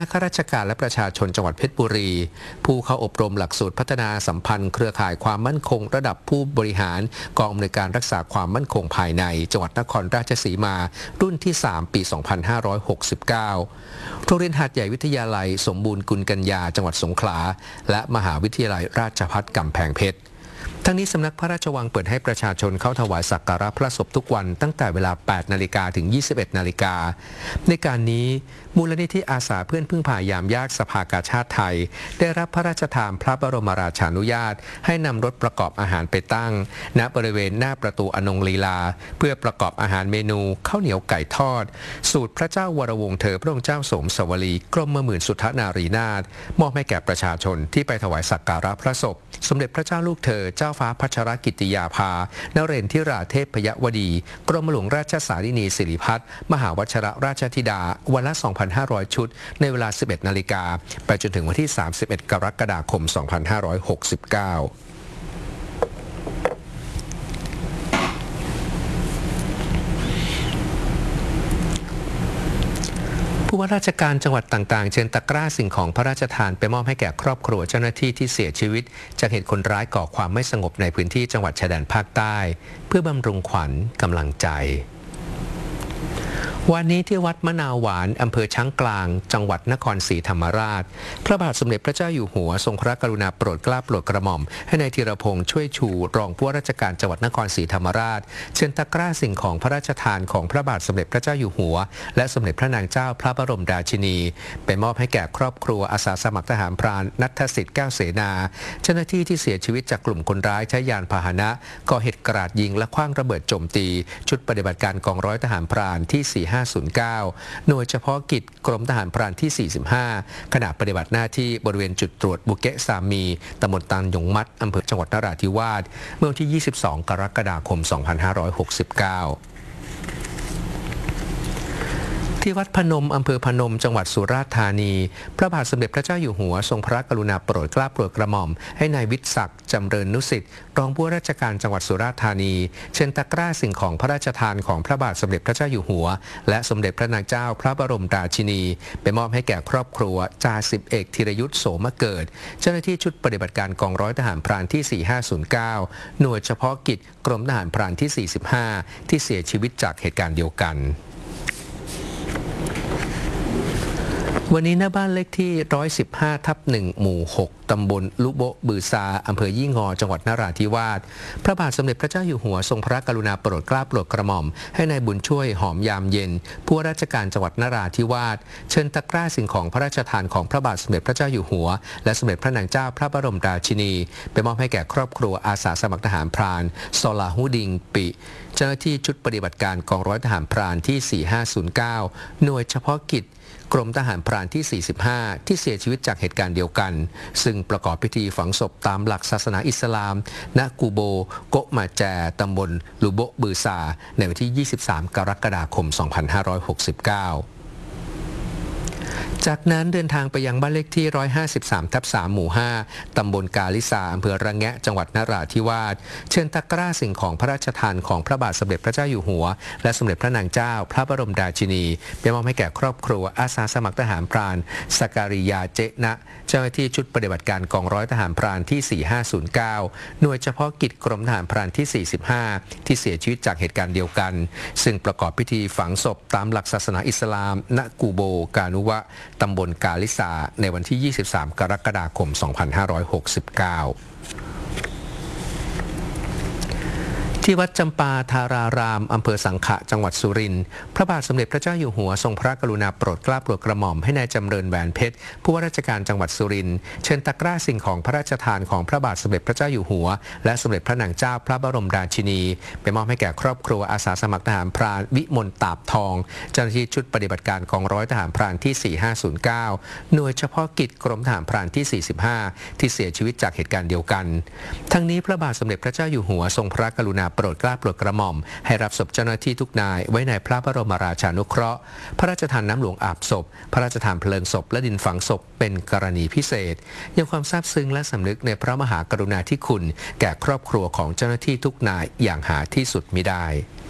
ข้าราชการและประชาชนจังหวัดเพชรบุรีผู้เข้าอบรมหลักสูตรพัฒนาสัมพันธ์เครือข่ายความมั่นคงระดับผู้บริหารกองอำนวยการรักษาความมั่นคงภายในจังหวัดนครราชสีมารุ่นที่ 3 ปี 2569 โรงเรียนหาดใหญ่วิทยาลัยสมบูรณ์กุลกัญญาจังหวัดสงขลาและมหาวิทยาลัยราชภัฏกำแพงเพชรทั้งนี้สำนักพระราชวังเปิดให้ประชาชนเข้าถวายสักการะพระศพทุกวันตั้งแต่เวลา 8 นาฬิกาถึง 21 นาฬิกาในการนี้มูลนิธิอาสาเพื่อนพึ่งพายามยากสภากาชาติไทยได้รับพระราชทานพระบรมราชานุญาตให้นำรถประกอบอาหารไปตั้งณบริเวณหน้าประตูอนงลีลาเพื่อประกอบอาหารเมนูข้าวเหนียวไก่ทอดสูตรพระเจ้าวรวงศ์เธอพระองค์เจ้าสมสวลีกรมหมื่นสุทธนารีนาถมอบให้แก่ประชาชนที่ไปถวายสักการะพระศพสมเด็จพระเจ้าลูกเธอเจ้าฟ้าพัชรกิติยาภานเรนทิราเทพยวดีกรมหลวงราชสารินีสิริพัฒน์มหาวชรราชธิดาวันละ 2,500 ชุดในเวลา 11 นาฬิกาไปจนถึงวันที่ 31 กรกฎาคม 2569ผู้ว่าราชการจังหวัดต่างๆเชิญตะกร้าสิ่งของพระราชทานไปมอบให้แก่ครอบครัวเจ้าหน้าที่ที่เสียชีวิตจากเหตุคนร้ายก่อความไม่สงบในพื้นที่จังหวัดชายแดนภาคใต้เพื่อบำรุงขวัญกำลังใจวันนี้ที่วัดมะนาวหวานอำเภอช้างกลางจังหวัดนครศรีธรรมราชพระบาทสมเด็จพระเจ้าอยู่หัวทรงพระกรุณาโปรดเกล้าโปรดกระหม่อมให้นายธีรพงษ์ช่วยชูรองผู้ว่าราชการจังหวัดนครศรีธรรมราชเชิญตะกร้าสิ่งของพระราชทานของพระบาทสมเด็จพระเจ้าอยู่หัวและสมเด็จพระนางเจ้าพระบรมราชินีไปมอบให้แก่ครอบครัวอาสาสมัครทหารพรานณัฐสิทธิ์แก้วเสนาเจ้าหน้าที่ที่เสียชีวิตจากกลุ่มคนร้ายใช้ยานพาหนะก่อเหตุกราดยิงและขว้างระเบิดโจมตีชุดปฏิบัติการกองร้อยทหารพรานที่4509หน่วยเฉพาะกิจกรมทหารพรานที่45ขณะปฏิบัติหน้าที่บริเวณจุดตรวจบุเกะสามีตำบลตันยงมัดอำเภอจังหวัดนราธิวาสเมื่อวันที่ 22 กรกฎาคม 2569ที่วัดพนมอำเภอพนมจังหวัดสุราษฎร์ธานีพระบาทสมเด็จพระเจ้าอยู่หัวทรงพระกรุณาโปรดเกล้าโปรดกระหม่อมให้นายวิทย์ศักดิ์จำเริญนุสิทธิ์รองผู้ว่าราชการจังหวัดสุราษฎร์ธานีเชิญตะกร้าสิ่งของพระราชทานของพระบาทสมเด็จพระเจ้าอยู่หัวและสมเด็จพระนางเจ้าพระบรมราชินีไปมอบให้แก่ครอบครัวจ่าสิบเอกธีรยุทธโสมเกิดเจ้าหน้าที่ชุดปฏิบัติการกองร้อยทหารพรานที่4509หน่วยเฉพาะกิจกรมทหารพรานที่45ที่เสียชีวิตจากเหตุการณ์เดียวกันวันนี้หน้าบ้านเลขที่115/1หมู่6ตำบลลุโบบือซาอำเภอยี่งอจังหวัดนราธิวาสพระบาทสมเด็จพระเจ้าอยู่หัวทรงพระกรุณาโปรดเกล้าโปรดกระหม่อมให้นายบุญช่วยหอมยามเย็นผู้ว่าราชการจังหวัดนราธิวาสเชิญตะกร้าสิ่งของพระราชทานของพระบาทสมเด็จพระเจ้าอยู่หัวและสมเด็จพระนางเจ้าพระบรมราชินีไปมอบให้แก่ครอบครัวอาสาสมัครทหารพรานซอลาฮูดิงปิเจ้าหน้าที่ชุดปฏิบัติการกองร้อยทหารพรานที่4509หน่วยเฉพาะกิจกรมทหารพรานที่45ที่เสียชีวิตจากเหตุการณ์เดียวกันซึ่งประกอบพิธีฝังศพตามหลักศาสนาอิสลามณกูโบโกะมาแจตำบลลูโบบือซาในวันที่23 กรกฎาคม 2569จากนั้นเดินทางไปยังบ้านเลขที่153/3หมู่5ตำบลกาลิสาอำเภอระแงะจังหวัดนราธิวาสเชิญตะกร้าสิ่งของพระราชทานของพระบาทสมเด็จพระเจ้าอยู่หัวและสมเด็จพระนางเจ้าพระบรมราชินีไปมอบให้แก่ครอบครัวอาสาสมัครทหารพรานสการิยาเจนะเจ้าหน้าที่ชุดปฏิบัติการกองร้อยทหารพรานที่4509หน่วยเฉพาะกิจกรมทหารพรานที่45ที่เสียชีวิตจากเหตุการณ์เดียวกันซึ่งประกอบพิธีฝังศพตามหลักศาสนาอิสลามณกูโบกานุวะตำบลกาลิสาในวันที่ 23 กรกฎาคม 2569ที่วัดจำปาธารารามอำเภอสังขะจังหวัดสุรินทร์พระบาทสมเด็จพระเจ้าอยู่หัวทรงพระกรุณาโปรดเกล้าโปรดกระหม่อมให้นายจำเริญแหวนเพชรผู้ว่าราชการจังหวัดสุรินทร์เชิญตะกร้าสิ่งของพระราชทานของพระบาทสมเด็จพระเจ้าอยู่หัวและสมเด็จพระนางเจ้าพระบรมราชินีไปมอบให้แก่ครอบครัวอาสาสมัครทหารพรานวิมลตาบทองเจ้าหน้าที่ชุดปฏิบัติการกองร้อยทหารพรานที่4509หน่วยเฉพาะกิจกรมทหารพรานที่45ที่เสียชีวิตจากเหตุการณ์เดียวกันทั้งนี้พระบาทสมเด็จพระเจ้าอยู่หัวทรงพระกรุณาโปรดเกล้าโปรดกระหม่อมให้รับศพเจ้าหน้าที่ทุกนายไว้ในพระบรมราชานุเคราะห์พระราชทานน้ำหลวงอาบศพพระราชทานเพลิงศพและดินฝังศพเป็นกรณีพิเศษยังความซาบซึ้งและสำนึกในพระมหากรุณาธิคุณแก่ครอบครัวของเจ้าหน้าที่ทุกนายอย่างหาที่สุดมิได้